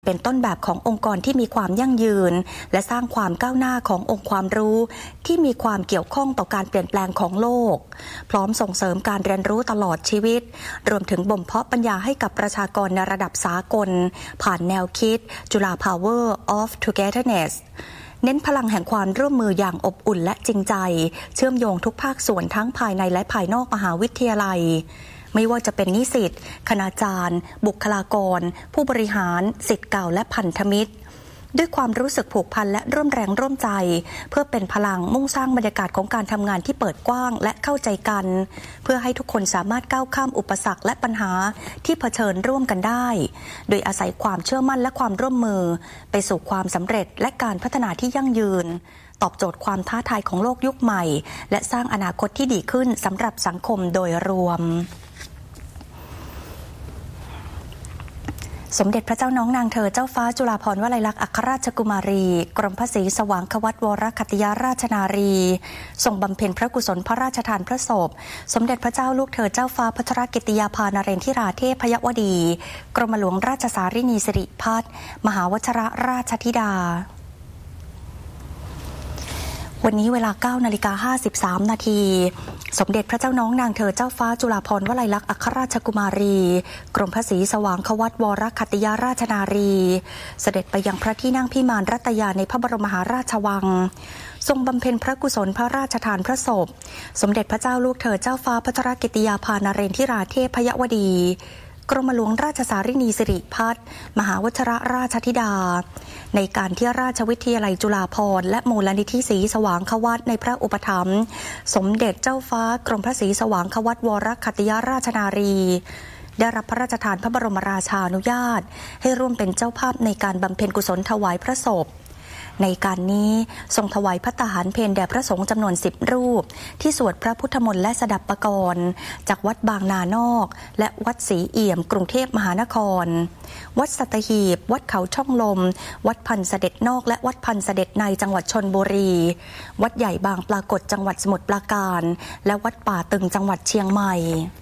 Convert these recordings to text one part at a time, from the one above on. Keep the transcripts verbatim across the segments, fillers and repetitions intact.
เป็นต้นแบบขององค์กรที่มีความยั่งยืนและสร้างความก้าวหน้าขององค์ความรู้ที่มีความเกี่ยวข้องต่อการเปลี่ยนแปลงของโลกพร้อมส่งเสริมการเรียนรู้ตลอดชีวิตรวมถึงบ่มเพาะปัญญาให้กับประชากรในระดับสากลผ่านแนวคิดจุฬา Power of Togetherness เน้นพลังแห่งความร่วมมืออย่างอบอุ่นและจริงใจเชื่อมโยงทุกภาคส่วนทั้งภายในและภายนอกมหาวิทยาลัยไม่ว่าจะเป็นนิสิตคณาจารย์บุคลากรผู้บริหารศิษย์เก่าและพันธมิตรด้วยความรู้สึกผูกพันและร่วมแรงร่วมใจเพื่อเป็นพลังมุ่งสร้างบรรยากาศของการทำงานที่เปิดกว้างและเข้าใจกันเพื่อให้ทุกคนสามารถก้าวข้ามอุปสรรคและปัญหาที่เผชิญร่วมกันได้โดยอาศัยความเชื่อมั่นและความร่วมมือไปสู่ความสำเร็จและการพัฒนาที่ยั่งยืนตอบโจทย์ความท้าทายของโลกยุคใหม่และสร้างอนาคตที่ดีขึ้นสำหรับสังคมโดยรวมสมเด็จพระเจ้าน้องนางเธอเจ้าฟ้าจุฬาภรณ์วลัยลักษณ์อัครราชกุมารีกรมพระศรีสว่างควัตวรคัตติยราชนารีทรงบำเพ็ญพระกุศลพระราชทานพระศพสมเด็จพระเจ้าลูกเธอเจ้าฟ้าพัชรกิติยาภานเรนทิราเทพยวดีกรมหลวงราชสารินีสิริพัฒน์มหาวชรราชธิดาวันนี้เวลา เก้านาฬิกาห้าสิบสามนาทีสมเด็จพระเจ้าน้องนางเธอเจ้าฟ้าจุฬาภรณ์วลัยลักษณ์อัครราชกุมารีกรมพระศรีสว่างควัตวรคัตติยราชนารีเสด็จไปยังพระที่นั่งพิมานรัตยาในพระบรมมหาราชวังทรงบำเพ็ญพระกุศลพระราชทานพระศพสมเด็จพระเจ้าลูกเธอเจ้าฟ้าพัชรกิติยาภานเรนทิราเทพยวดีกรมหลวงราชสารินีสิริพัฒน์มหาวชรราชธิดาในการที่ราชวิทยาลัยจุฬาภรณ์และมูลนิธิศรีสว่างควัตในพระอุปถัมภ์สมเด็จเจ้าฟ้ากรมพระศรีสว่างควัตวรคัตติยราชนารีได้รับพระราชทานพระบรมราชานุญาตให้ร่วมเป็นเจ้าภาพในการบำเพ็ญกุศลถวายพระศพในการนี้ทรงถวายภัตตาหารเพลแด่พระสงฆ์จำนวนสิบรูปที่สวดพระพุทธมนต์และสดับปกรณ์จากวัดบางนานอกและวัดศรีเอี่ยมกรุงเทพมหานครวัดสัตหีบวัดเขาช่องลมวัดพันเสด็จนอกและวัดพันเสด็จในจังหวัดชลบุรีวัดใหญ่บางปรากฏจังหวัดสมุทรปราการและวัดป่าตึงจังหวัดเชียงใหม่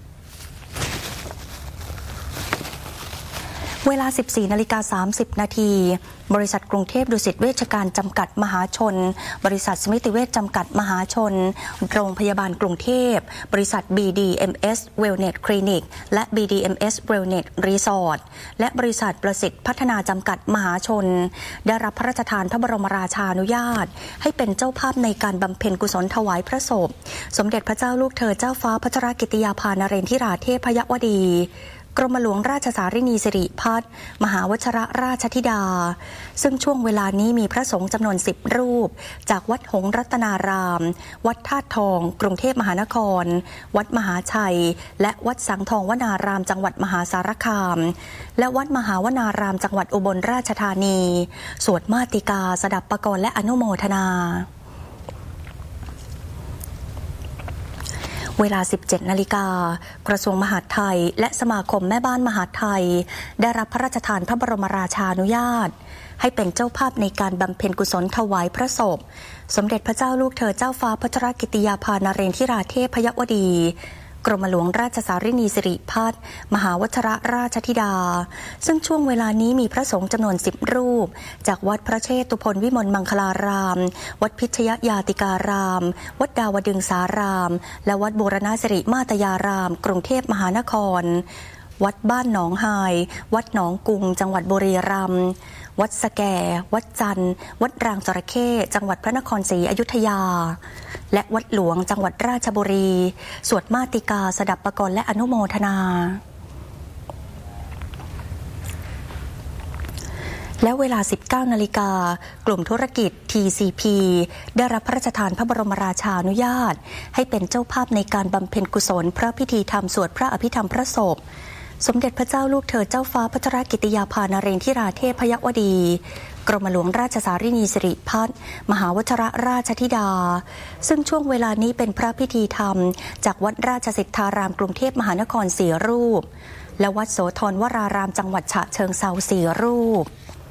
เวลา สิบสี่นาฬิกาสามสิบนาทีบริษัทกรุงเทพดุสิตเวชการจำกัดมหาชนบริษัทสมิติเวชจำกัดมหาชนโรงพยาบาลกรุงเทพบริษัท บี ดี เอ็ม เอส Wellness Clinic และ บี ดี เอ็ม เอส Wellness Resort และบริษัทประสิทธิ์พัฒนาจำกัดมหาชนได้รับพระราชทานพระบรมราชานุญาตให้เป็นเจ้าภาพในการบำเพ็ญกุศลถวายพระศพสมเด็จพระเจ้าลูกเธอเจ้าฟ้าพัชรกิติยาภานเรนทิราเทพยวดีกรมหลวงราชสารินีสิริพัฒน์มหาวชรราชธิดาซึ่งช่วงเวลานี้มีพระสงฆ์จำนวนสิบรูปจากวัดหงส์รัตนารามวัดธาตุทองกรุงเทพมหานครวัดมหาชัยและวัดสังทองวนารามจังหวัดมหาสารคามและวัดมหาวนารามจังหวัดอุบลราชธานีสวดมาติกาสดับปกรณ์และอนุโมทนาเวลา สิบเจ็ดนาฬิกากระทรวงมหาดไทยและสมาคมแม่บ้านมหาดไทยได้รับพระราชทานพระบรมราชานุญาตให้เป็นเจ้าภาพในการบำเพ็ญกุศลถวายพระศพสมเด็จพระเจ้าลูกเธอเจ้าฟ้าพัชรกิติยาภานเรนทิราเทพยวดีกรมหลวงราชสารินีสิริพัฒน์มหาวชรราชธิดาซึ่งช่วงเวลานี้มีพระสงฆ์จำนวนสิบรูปจากวัดพระเชตุพนวิมลมังคลารามวัดพิชยยาติการามวัดดาวดึงสารามและวัดบูรณสิริมาตยารามกรุงเทพมหานครวัดบ้านหนองไฮวัดหนองกุงจังหวัดบุรีรัมย์วัดสแกวัดจันทร์วัดรางจระเข้จังหวัดพระนครศรีอยุธยาและวัดหลวงจังหวัดราชบุรีสวดมาติกาสดับปกรณ์และอนุโมทนาและเวลา สิบเก้านาฬิกากลุ่มธุรกิจ ที ซี พี ได้รับพระราชทานพระบรมราชานุญาตให้เป็นเจ้าภาพในการบำเพ็ญกุศลพระพิธีธรรมสวดพระอภิธรรมพระศพสมเด็จพระเจ้าลูกเธอเจ้าฟ้าพัชรกิติยาภานเรนทิราเทพยวดีกรมหลวงราชสารินีสิริพัฒน์มหาวชรราชธิดาซึ่งช่วงเวลานี้เป็นพระพิธีธรรมจากวัดราชสิทธารามกรุงเทพมหานครสี่รูปและวัดโสธรวรารามจังหวัดฉะเชิงเทราสี่รูป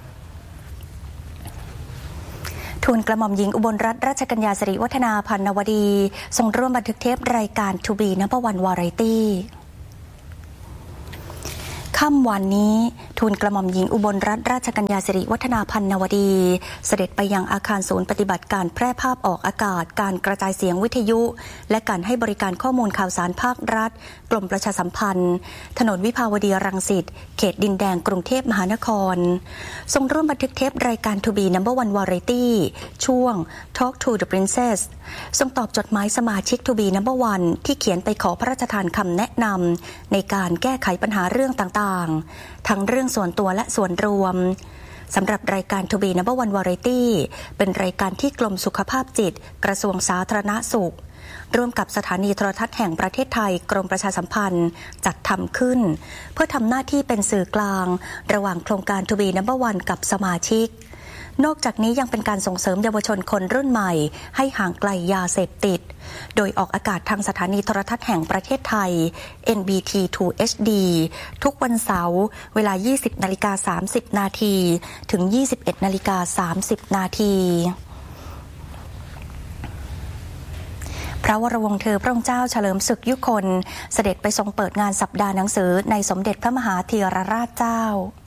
ทูลกระหม่อมหญิงอุบลรัตนราชกัญญาสิริวัฒนาพันนวดีทรงร่วมบันทึกเทปรายการ To Be Number One Variety ค่ำวันนี้ทูลกระหม่อมหญิงอุบลรัตนราชกัญญาสิริวัฒนาพันนวดีเสด็จไปยังอาคารศูนย์ปฏิบัติการแพร่ภาพออกอากาศการกระจายเสียงวิทยุและการให้บริการข้อมูลข่าวสารภาครัฐกรมประชาสัมพันธ์ถนนวิภาวดีรังสิตเขตดินแดงกรุงเทพมหานครทรงร่วมบันทึกเทปรายการ To Be นัมเบอร์ วัน Variety ช่วง Talk to the Princess ทรงตอบจดหมายสมาชิก To Be นัมเบอร์ วันที่เขียนไปขอพระราชทานคำแนะนำในการแก้ไขปัญหาเรื่องต่างๆทั้งเรื่องส่วนตัวและส่วนรวมสำหรับรายการ To Be นัมเบอร์ วัน Variety เป็นรายการที่กรมสุขภาพจิตกระทรวงสาธารณสุขร่วมกับสถานีโทรทัศน์แห่งประเทศไทยกรมประชาสัมพันธ์จัดทำขึ้นเพื่อทำหน้าที่เป็นสื่อกลางระหว่างโครงการ To Be นัมเบอร์ วันกับสมาชิกนอกจากนี้ยังเป็นการส่งเสริมเยาวชนคนรุ่นใหม่ให้ห่างไกลยาเสพติดโดยออกอากาศทางสถานีโทรทัศน์แห่งประเทศไทย เอ็น บี ที ทู เอช ดี ทุกวันเสาร์เวลา ยี่สิบนาฬิกาสามสิบนาทีถึง ยี่สิบเอ็ดนาฬิกาสามสิบนาทีพระวรวงศ์เธอพระองค์เจ้าเฉลิมศึกยุคนเสด็จไปทรงเปิดงานสัปดาห์หนังสือในสมเด็จพระมหาธีรราชเจ้า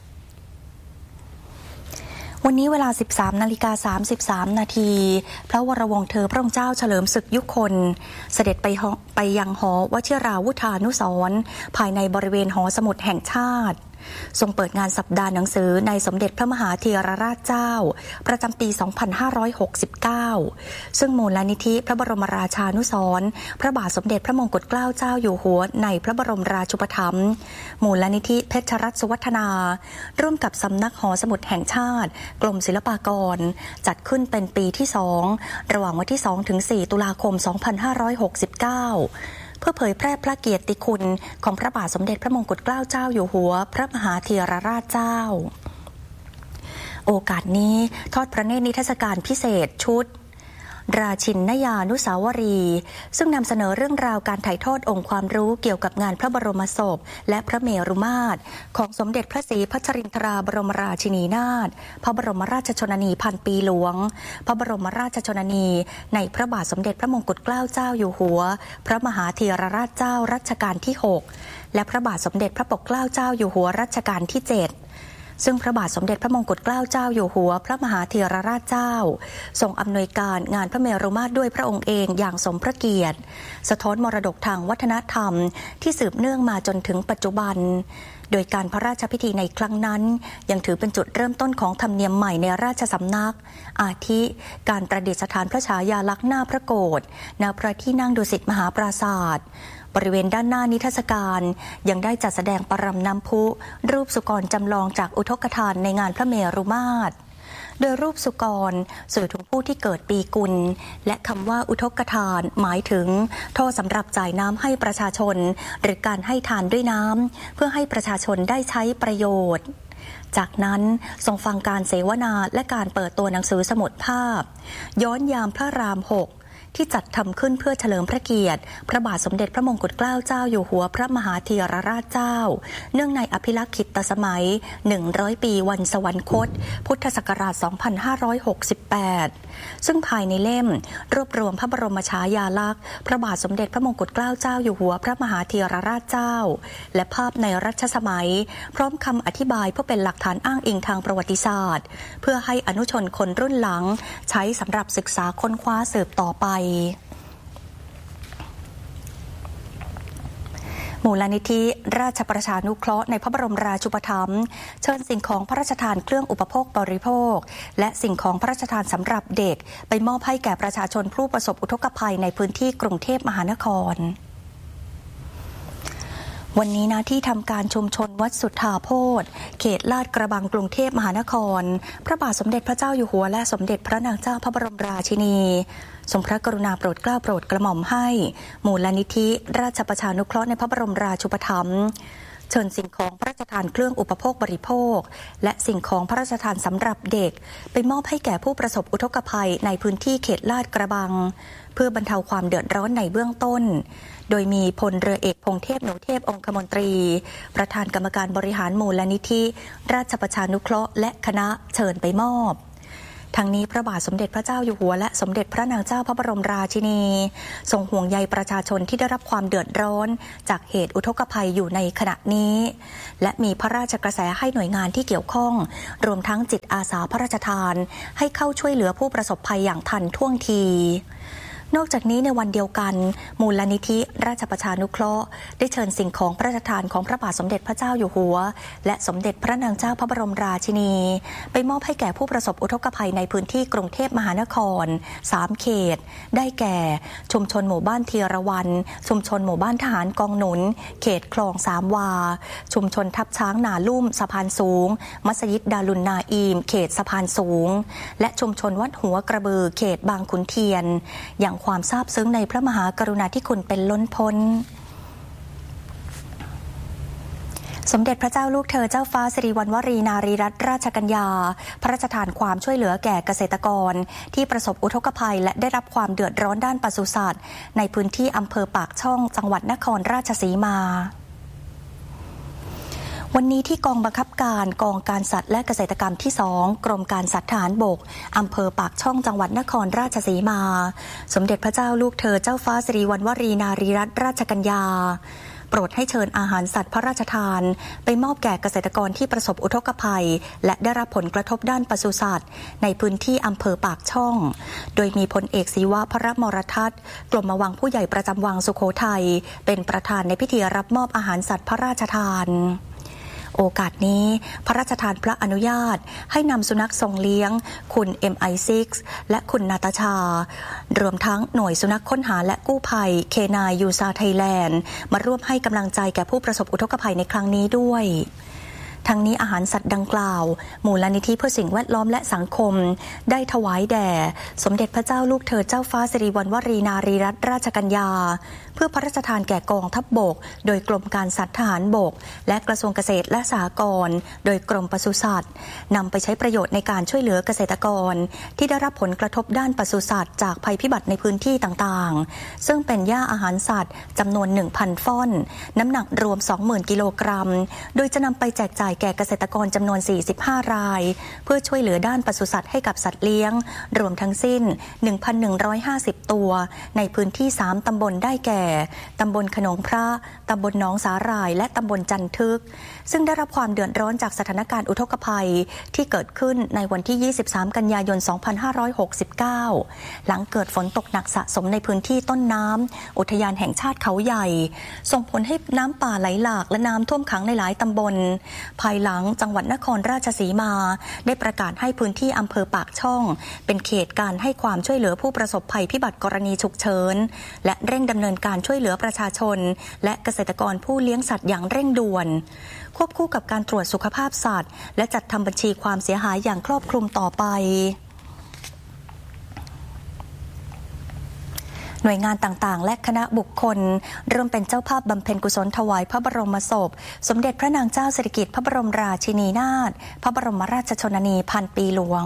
วันนี้เวลา สิบสามนาฬิกาสามสิบสามนาทีพระวรวงศ์เธอพระองค์เจ้าเฉลิมศึกยุคนเสด็จไปไปยังหอวชิราวุธานุสรณ์ภายในบริเวณหอสมุดแห่งชาติทรงเปิดงานสัปดาห์หนังสือในสมเด็จพระมหาธีรราชเจ้าประจำปี สองพันห้าร้อยหกสิบเก้า ซึ่งมูลนิธิพระบรมราชานุสรณ์พระบาทสมเด็จพระมงกุฎเกล้าเจ้าอยู่หัวในพระบรมราชูปถัมภ์มูลนิธิเพชรรัตน์สุวัฒนาร่วมกับสำนักหอสมุดแห่งชาติกรมศิลปากรจัดขึ้นเป็นปีที่สองระหว่างวันที่สองถึงสี่ตุลาคมสองพันห้าร้อยหกสิบเก้าเพื่อเผยแพร่พระเกียรติคุณของพระบาทสมเด็จพระมงกุฎเกล้าเจ้าอยู่หัวพระมหาธีรราชเจ้าโอกาสนี้ทอดพระเนตรนิทรรศการพิเศษชุดราชินยานุสาวรีย์ซึ่งนำเสนอเรื่องราวการถ่ายทอดองค์ความรู้เกี่ยวกับงานพระบรมศพและพระเมรุมาตรของสมเด็จพระศรีพัชรินทราบรมราชินีนาถพระบรมราชชนนีพันปีหลวงพระบรมราชชนนีในพระบาทสมเด็จพระมงกุฎเกล้าเจ้าอยู่หัวพระมหาธีรราชเจ้ารัชกาลที่หกและพระบาทสมเด็จพระปกเกล้าเจ้าอยู่หัวรัชกาลที่เจ็ดซึ่งพระบาทสมเด็จพระมงกุฎเกล้าเจ้าอยู่หัวพระมหาธีรราชเจ้าทรงอำนวยการงานพระเมรุมาตรด้วยพระองค์เองอย่างสมพระเกียรติสะท้อนมรดกทางวัฒนธรรมที่สืบเนื่องมาจนถึงปัจจุบันโดยการพระราชพิธีในครั้งนั้นยังถือเป็นจุดเริ่มต้นของธรรมเนียมใหม่ในราชสำนักอาทิการประดิษฐานพระฉายาลักษณ์หน้าพระโกฐณพระที่นั่งดุสิตมหาปราสาทบริเวณด้านหน้านิทรรศการยังได้จัดแสดงปรำน้ำพุรูปสุกรจำลองจากอุทกทานในงานพระเมรุมาตรโดยรูปสุกรสื่อถึงผู้ที่เกิดปีกุลและคำว่าอุทกทานหมายถึงท่อสำหรับจ่ายน้ำให้ประชาชนหรือการให้ทานด้วยน้ำเพื่อให้ประชาชนได้ใช้ประโยชน์จากนั้นทรงฟังการเสวนาและการเปิดตัวหนังสือสมุดภาพย้อนยามพระรามหกที่จัดทำขึ้นเพื่อเฉลิมพระเกียรติพระบาทสมเด็จพระมงกุฎเกล้าเจ้าอยู่หัวพระมหาธีรราชเจ้าเนื่องในอภิลักษิตสมัยหนึ่งร้อยปีวันสวรรคตพุทธศักราชสองพันห้าร้อยหกสิบแปดซึ่งภายในเล่มรวบรวมพระบรมฉายาลักษณ์พระบาทสมเด็จพระมงกุฎเกล้าเจ้าอยู่หัวพระมหาธีรราชเจ้าและภาพในรัชสมัยพร้อมคำอธิบายเพื่อเป็นหลักฐานอ้างอิงทางประวัติศาสตร์เพื่อให้อนุชนคนรุ่นหลังใช้สำหรับศึกษาค้นคว้าสืบต่อไปมูลนิธิราชประชานุเคราะห์ในพระบรมราชูปถัมภ์เชิญสิ่งของพระราชทานเครื่องอุปโภคบริโภคและสิ่งของพระราชทานสำหรับเด็กไปมอบให้แก่ประชาชนผู้ประสบอุทกภัยในพื้นที่กรุงเทพมหานครวันนี้นะที่ทำการชุมชนวัดสุทธาโพธิ์เขตลาดกระบังกรุงเทพมหานครพระบาทสมเด็จพระเจ้าอยู่หัวและสมเด็จพระนางเจ้าพระบรมราชินีทรงพระกรุณาโปรดเกล้าโปรดกระหม่อมให้มูลนิธิราชประชานุเคราะห์ในพระบรมราชูปถัมภ์เชิญสิ่งของพระราชทานเครื่องอุปโภคบริโภคและสิ่งของพระราชทานสำหรับเด็กไปมอบให้แก่ผู้ประสบอุทกภัยในพื้นที่เขตลาดกระบังเพื่อบรรเทาความเดือดร้อนในเบื้องต้นโดยมีพลเรือเอกพงเทพหนูเทพองคมนตรีประธานกรรมการบริหารมูลนิธิราชประชานุเคราะห์และคณะเชิญไปมอบทั้งนี้พระบาทสมเด็จพระเจ้าอยู่หัวและสมเด็จพระนางเจ้าพระบรมราชินีทรงห่วงใยประชาชนที่ได้รับความเดือดร้อนจากเหตุอุทกภัยอยู่ในขณะนี้และมีพระราชกระแสให้หน่วยงานที่เกี่ยวข้องรวมทั้งจิตอาสาพระราชทานให้เข้าช่วยเหลือผู้ประสบภัยอย่างทันท่วงทีนอกจากนี้ในวันเดียวกันมูลนิธิราชประชานุเคราะห์ได้เชิญสิ่งของพระราชทานของพระบาทสมเด็จพระเจ้าอยู่หัวและสมเด็จพระนางเจ้าพระบรมราชินีไปมอบให้แก่ผู้ประสบอุทกภัยในพื้นที่กรุงเทพมหานครสามเขตได้แก่ชุมชนหมู่บ้านเทียรวันชุมชนหมู่บ้านทหารกองหนุนเขตคลองสามวาชุมชนทับช้างนาลุ่มสะพานสูงมัสยิดดารุนนาอีมเขตสะพานสูงและชุมชนวัดหัวกระบือเขตบางขุนเทียนอย่างความซาบซึ้งในพระมหากรุณาธิคุณเป็นล้นพ้นสมเด็จพระเจ้าลูกเธอเจ้าฟ้าสิริวัณวรีนารีรัตนราชกัญญาพระราชทานความช่วยเหลือแก่เกษตรกรที่ประสบอุทกภัยและได้รับความเดือดร้อนด้านปศุสัตว์ในพื้นที่อำเภอปากช่องจังหวัดนครราชสีมาวันนี้ที่กองบังคับการกองการสัตว์และเกษตรกรรมที่สองกรมการสัตว์ทหารบกอำเภอปากช่องจังหวัดนครราชสีมาสมเด็จพระเจ้าลูกเธอเจ้าฟ้าสิริวัณวรีนารีรัตนราชกัญญาโปรดให้เชิญอาหารสัตว์พระราชทานไปมอบแก่เกษตรกรที่ประสบอุทกภัยและได้รับผลกระทบด้านปศุสัตว์ในพื้นที่อำเภอปากช่องโดยมีพลเอกศิวะพระมรทัศน์กรมวังผู้ใหญ่ประจำวังสุโขทัยเป็นประธานในพิธีรับมอบอาหารสัตว์พระราชทานโอกาสนี้พระราชทานพระอนุญาตให้นำสุนัขทรงเลี้ยงคุณ เอ็ม ไอ ซิกซ์ และคุณนาตาชารวมทั้งหน่วยสุนัขค้นหาและกู้ภัยเคนายยูซาไทยแลนด์มาร่วมให้กำลังใจแก่ผู้ประสบอุทกภัยในครั้งนี้ด้วยทั้งนี้อาหารสัตว์ดังกล่าวมูลนิธิเพื่อสิ่งแวดล้อมและสังคมได้ถวายแด่สมเด็จพระเจ้าลูกเธอเจ้าฟ้าสิริวัณวรีนารีรัตนราชกัญญาเพื่อพระราชทานแก่กองทัพบกโดยกรมการสัตว์ทหารบกและกระทรวงเกษตรและสหกรณ์โดยกรมปศุสัตว์นำไปใช้ประโยชน์ในการช่วยเหลือเกษตรกรที่ได้รับผลกระทบด้านปศุสัตว์จากภัยพิบัติในพื้นที่ต่างๆซึ่งเป็นหญ้าอาหารสัตว์จำนวน หนึ่งพัน ฟ่อนน้ำหนักรวม สองหมื่น กิโลกรัมโดยจะนำไปแจกจ่ายแก่เกษตรกรจำนวน สี่สิบห้า รายเพื่อช่วยเหลือด้านปศุสัตว์ให้กับสัตว์เลี้ยงรวมทั้งสิ้น หนึ่งพันหนึ่งร้อยห้าสิบ ตัวในพื้นที่สามตำบลได้แก่ตำบลขนงพระตำบลหนองสาหร่ายและตำบลจันทึกซึ่งได้รับความเดือดร้อนจากสถานการณ์อุทกภัยที่เกิดขึ้นในวันที่ยี่สิบสามกันยายนสองพันห้าร้อยหกสิบเก้าหลังเกิดฝนตกหนักสะสมในพื้นที่ต้นน้ำอุทยานแห่งชาติเขาใหญ่ส่งผลให้น้ำป่าไหลหลากและน้ำท่วมขังในหลายตำบลภายหลังจังหวัดนครราชสีมาได้ประกาศให้พื้นที่อำเภอปากช่องเป็นเขตการให้ความช่วยเหลือผู้ประสบภัยพิบัติกรณีฉุกเฉินและเร่งดำเนินการช่วยเหลือประชาชนและเกษตรกรผู้เลี้ยงสัตว์อย่างเร่งด่วนควบคู่กับการตรวจสุขภาพสัตว์และจัดทำบัญชีความเสียหายอย่างครอบคลุมต่อไปหน่วยงานต่างๆและคณะบุคคลร่วมเป็นเจ้าภาพบำเพ็ญกุศลถวายพระบรมศพสมเด็จพระนางเจ้าสิริกิติ์พระบรมราชินีนาถพระบรมราชชนนีพันปีหลวง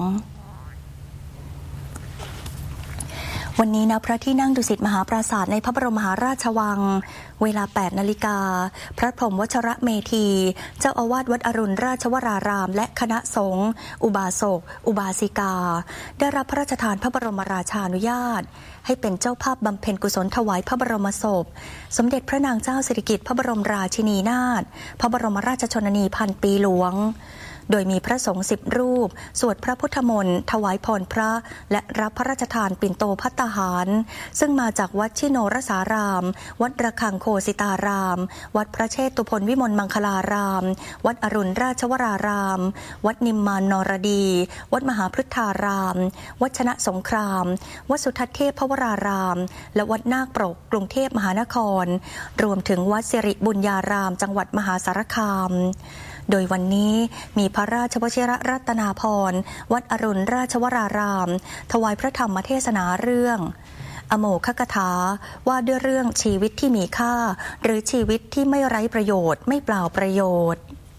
วันนี้ณพระที่นั่งดุสิตมหาปราสาทในพระบรมมหาราชวังเวลา แปด นาฬิกาพระพรหมวชรเมธีเจ้าอาวาสวัดอรุณราชวรารามและคณะสงฆ์อุบาสกอุบาสิกาได้รับพระราชทานพระบรมราชานุญาตให้เป็นเจ้าภาพบำเพ็ญกุศลถวายพระบรมศพสมเด็จพระนางเจ้าสิริกิติ์พระบรมราชินีนาถพระบรมราชชนนีพันปีหลวงโดยมีพระสงฆ์สิบรูปสวดพระพุทธมนต์ถวายพรพระและรับพระราชทานปิ่นโตภัตตาหารซึ่งมาจากวัดชิโนรสารามวัดระฆังโคสิตารามวัดพระเชตุพนวิมลมังคลารามวัดอรุณราชวรารามวัดนิมมานนรดีวัดมหาพฤทธารามวัดชนะสงครามวัดสุทัศน์เทพพวรารามและวัดนาคปรกกรุงเทพมหานครรวมถึงวัดสิริบุญญารามจังหวัดมหาสารคามโดยวันนี้มีพระราชวชิรรัตนาภรณ์วัดอรุณราชวรารามถวายพระธรรมเทศนาเรื่องอโมฆกถาว่าด้วยเรื่องชีวิตที่มีค่าหรือชีวิตที่ไม่ไร้ประโยชน์ไม่เปล่าประโยชน์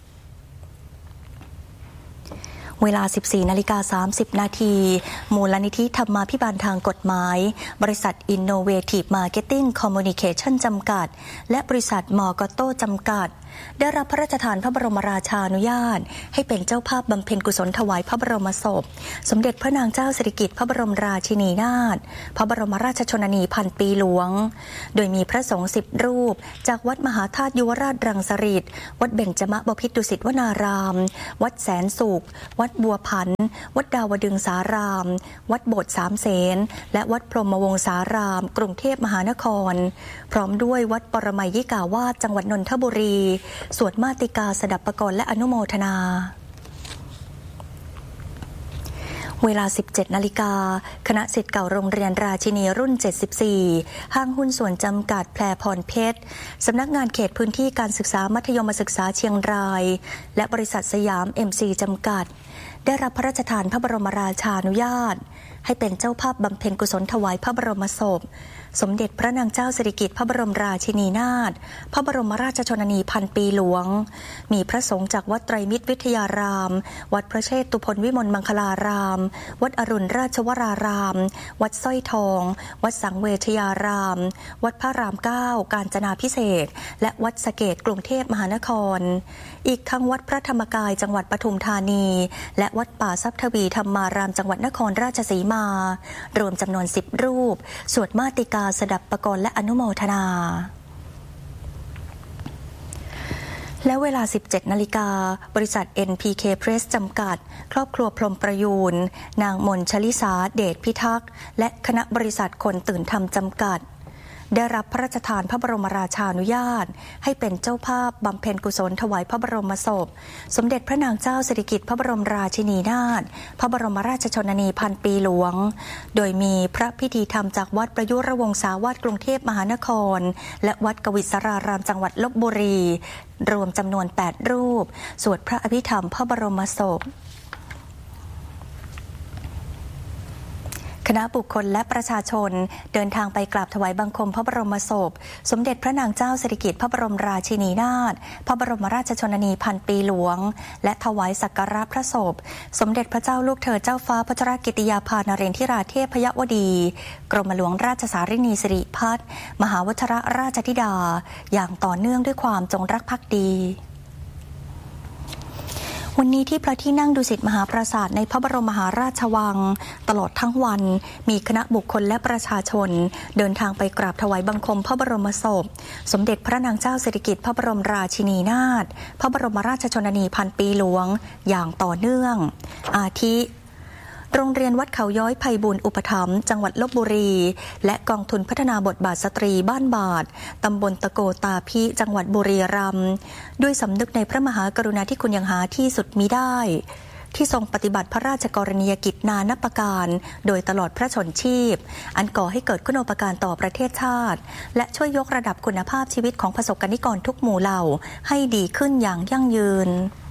เวลา สิบสี่ นาฬิกา สามสิบ นาทีมูลนิธิธรรมาภิบาลทางกฎหมายบริษัท Innovative Marketing Communication จำกัดและบริษัทมอ กอตโต้ จำกัดได้รับพระราชทานพระบรมราชานุญาตให้เป็นเจ้าภาพบำเพ็ญกุศลถวายพระบรมศพสมเด็จพระนางเจ้าสิริกิติ์พระบรมราชินีนาถพระบรมราชชนนีพันปีหลวงโดยมีพระสงฆ์สิบรูปจากวัดมหาธาตุยุวราชรังสฤษฎ์วัดเบญจมบพิตรดุสิตวนารามวัดแสนสุขวัดบัวผันวัดดาวดึงสารามวัดโบสถ์สามเสนและวัดพรหมวงศารามกรุงเทพมหานครพร้อมด้วยวัดปรมัยยิกาวาสจังหวัดนนทบุรีสวดมาติกาสดับปกรณ์และอนุโมทนาเวลา สิบเจ็ดนาฬิกาคณะศิษย์เก่าโรงเรียนราชินีรุ่น เจ็ดสิบสี่ ห้างหุ้นส่วนจำกัดแพรพรเพชรสำนักงานเขตพื้นที่การศึกษามัธยมศึกษาเชียงรายและบริษัทสยาม เอ็ม ซี จำกัดได้รับพระราชทานพระบรมราชานุญาตให้เป็นเจ้าภาพบำเพ็ญกุศลถวายพระบรมศพสมเด็จพระนางเจ้าสิริกิติ์พระบรมราชินีนาถพระบรมราชชนนีพันปีหลวงมีพระสงฆ์จากวัดไตรมิตรวิทยารามวัดพระเชตุพนวิมลมังคลารามวัดอรุณราชวรารามวัดสร้อยทองวัดสังเวชยารามวัดพระรามเก้ากาญจนาภิเษกและวัดสะเกษกรุงเทพมหานครอีกทั้งวัดพระธรรมกายจังหวัดปทุมธานีและวัดป่าทรัพย์ทวีธรรมารามจังหวัดนครราชสีมารวมจำนวนสิบรูปสวดมาติกาสดับปกรณ์และอนุโมทนาและเวลา สิบเจ็ดนาฬิกาบริษัท เอ็น พี เค Press จำกัดครอบครัวพรหมประยูรนางมนชลิสาเดชพิทักษ์และคณะบริษัทคนตื่นธรรมจำกัดได้รับพระราชทานพระบรมราชานุญาตให้เป็นเจ้าภาพบำเพ็ญกุศลถวายพระบรมศพสมเด็จพระนางเจ้าสิริกิติ์พระบรมราชินีนาถพระบรมราชชนนีพันปีหลวงโดยมีพระพิธีธรรมจากวัดประยุรวงศาวาสกรุงเทพมหานครและวัดกวิศรารามจังหวัดลพบุรีรวมจำนวนแปดรูปสวดพระอภิธรรมพระบรมศพคณะบุคคลและประชาชนเดินทางไปกราบถวายบังคมพระบรมศพสมเด็จพระนางเจ้าสิริกิติ์พระบรมราชินีนาถพระบรมราชชนนีพันปีหลวงและถวายสักการะพระศพสมเด็จพระเจ้าลูกเธอเจ้าฟ้าพัชรกิติยาภานเรนทิราเทพยวดีกรมหลวงราชสารินีสิริพัฒน์มหาวชรราชธิดาอย่างต่อเนื่องด้วยความจงรักภักดีวันนี้ที่พระที่นั่งดุสิตมหาปราสาทในพระบรมมหาราชวังตลอดทั้งวันมีคณะบุคคลและประชาชนเดินทางไปกราบถวายบังคมพระบรมศพสมเด็จพระนางเจ้าสิริกิติ์พระบรมราชินีนาถพระบรมราชชนนีพันปีหลวงอย่างต่อเนื่องอาทิโรงเรียนวัดเขาย้อยไพบูลย์อุปถัมภ์จังหวัดลพบุรีและกองทุนพัฒนาบทบาทสตรีบ้านบาทตำบลตะโกตาพิจังหวัดบุรีรัมย์ด้วยสำนึกในพระมหากรุณาธิคุณอย่างหาที่สุดมิได้ที่ทรงปฏิบัติพระราชกรณียกิจนานับประการโดยตลอดพระชนชีพอันก่อให้เกิดคุณูปการต่อประเทศชาติและช่วยยกระดับคุณภาพชีวิตของประสบกนิกรทุกหมู่เหล่าให้ดีขึ้นอย่างยั่งยืน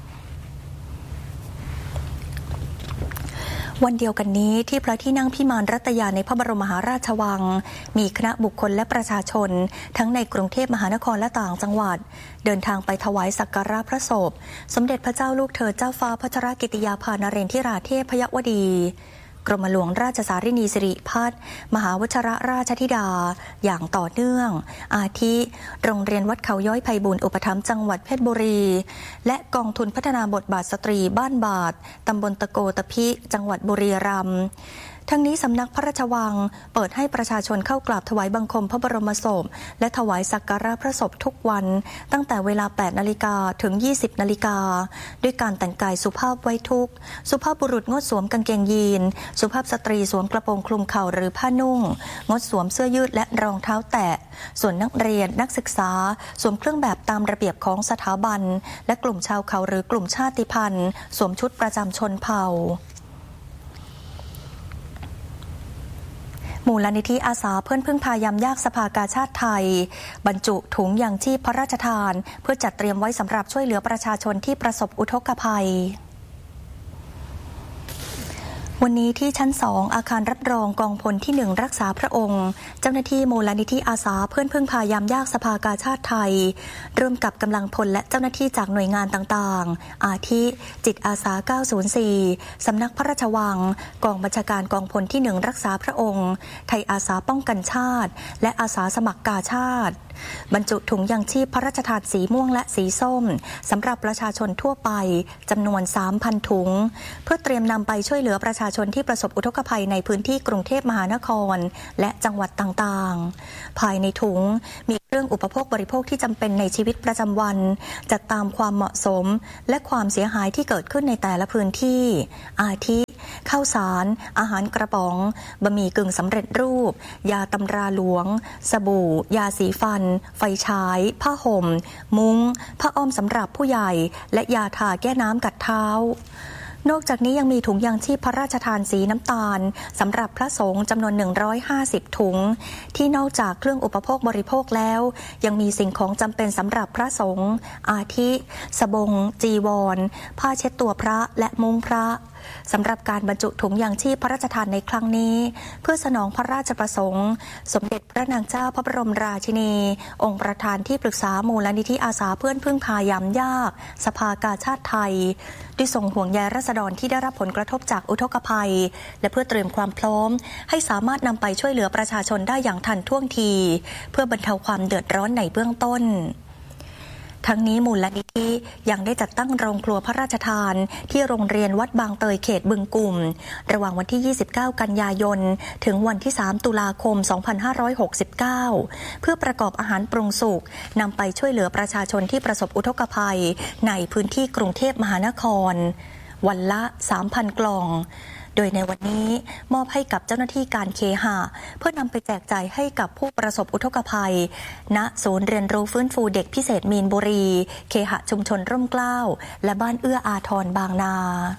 วันเดียวกันนี้ที่พระที่นั่งพิมานรัตยาในพระบรมมหาราชวังมีคณะบุคคลและประชาชนทั้งในกรุงเทพมหานครและต่างจังหวัดเดินทางไปถวายสักการะพระศพสมเด็จพระเจ้าลูกเธอเจ้าฟ้าพัชรกิติยาภานเรนทิราเทพยวดีกรมหลวงราชสารินีสิริพัฒน์มหาวชรราชธิดาอย่างต่อเนื่องอาทิโรงเรียนวัดเขาย้อยไพบูลย์อุปถัมภ์จังหวัดเพชรบุรีและกองทุนพัฒนาบทบาทสตรีบ้านบาทตำบลตะโกตะพิจังหวัดบุรีรัมย์ทั้งนี้สำนักพระราชวังเปิดให้ประชาชนเข้ากราบถวายบังคมพระบรมศพและถวายสักการะพระศพทุกวันตั้งแต่เวลา แปดนาฬิกา ถึง ยี่สิบนาฬิกาด้วยการแต่งกายสุภาพไว้ทุกข์สุภาพบุรุษงดสวมกางเกงยีนสุภาพสตรีสวมกระโปรงคลุมเข่าหรือผ้านุ่งงดสวมเสื้อยืดและรองเท้าแตะส่วนนักเรียนนักศึกษาสวมเครื่องแบบตามระเบียบของสถาบันและกลุ่มชาวเขาหรือกลุ่มชาติพันธุ์สวมชุดประจำชนเผ่ามูลนิธิอาสาเพื่อนพึ่งพายามยากสภากาชาติไทยบรรจุถุงยางชีพพระราชทานเพื่อจัดเตรียมไว้สำหรับช่วยเหลือประชาชนที่ประสบอุทกภัยวันนี้ที่ชั้นสองอาคารรับรองกองพลที่หนึ่งรักษาพระองค์เจ้าหน้าที่มูลนิธิอาสาเพื่อนพึ่งพายามยากสภากาชาติไทยร่วมกับกำลังพลและเจ้าหน้าที่จากหน่วยงานต่างๆอาทิจิตอาสาเก้าศูนย์สี่สำนักพระราชวังกองบัญชาการกองพลที่หนึ่งรักษาพระองค์ไทยอาสาป้องกันชาติและอาสาสมัครกาชาติบรรจุถุงยางชีพพระราชทานสีม่วงและสีส้มสำหรับประชาชนทั่วไปจำนวน สามพัน ถุงเพื่อเตรียมนำไปช่วยเหลือประชาชนที่ประสบอุทกภัยในพื้นที่กรุงเทพมหานครและจังหวัดต่างๆภายในถุงมีเครื่องอุปโภคบริโภคที่จำเป็นในชีวิตประจำวันจัดตามความเหมาะสมและความเสียหายที่เกิดขึ้นในแต่ละพื้นที่อาทิข้าวสารอาหารกระป๋องบะหมี่กึ่งสำเร็จรูปยาตำราหลวงสบู่ยาสีฟันไฟฉายผ้าห่มมุ้งผ้าอ้อมสำหรับผู้ใหญ่และยาทาแก้น้ำกัดเท้านอกจากนี้ยังมีถุงยางชีพพระราชทานสีน้ำตาลสำหรับพระสงฆ์จำนวนหนึ่งร้อยห้าสิบถุงที่นอกจากเครื่องอุปโภคบริโภคแล้วยังมีสิ่งของจำเป็นสำหรับพระสงฆ์อาทิสบงจีวรผ้าเช็ดตัวพระและมุ้งพระสำหรับการบรรจุถุงยางชีพพระราชทานในครั้งนี้เพื่อสนองพระราชประสงค์สมเด็จพระนางเจ้าพระบรมราชินีองค์ประธานที่ปรึกษามูลนิธิอาสาเพื่อนพึ่งพายามยากสภากาชาดไทยด้วยทรงห่วงใยราษฎรที่ได้รับผลกระทบจากอุทกภัยและเพื่อเตรียมความพร้อมให้สามารถนำไปช่วยเหลือประชาชนได้อย่างทันท่วงทีเพื่อบรรเทาความเดือดร้อนในเบื้องต้นทั้งนี้มูลนิธิยังได้จัดตั้งโรงครัวพระราชทานที่โรงเรียนวัดบางเตยเขตบึงกุ่มระหว่างวันที่ยี่สิบเก้ากันยายนถึงวันที่สามตุลาคมสองพันห้าร้อยหกสิบเก้าเพื่อประกอบอาหารปรุงสุกนำไปช่วยเหลือประชาชนที่ประสบอุทกภัยในพื้นที่กรุงเทพมหานครวันละ สามพัน กล่องโดยในวันนี้มอบให้กับเจ้าหน้าที่การเคหะเพื่อนำไปแจกจ่ายให้กับผู้ประสบอุทกภัยณศูนย์เรียนรู้ฟื้นฟูเด็กพิเศษมีนบุรีเคหะชุมชนร่มเกล้าและบ้านเอื้ออาทรบางนา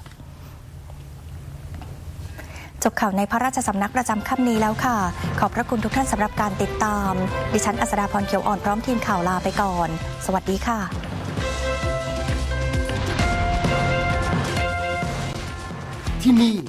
จบข่าวในพระราชสำนักประจำค่ำนี้แล้วค่ะขอบพระคุณทุกท่านสำหรับการติดตามดิฉันอัศดาพรเขียวอ่อนพร้อมทีมข่าวลาไปก่อนสวัสดีค่ะที่นี่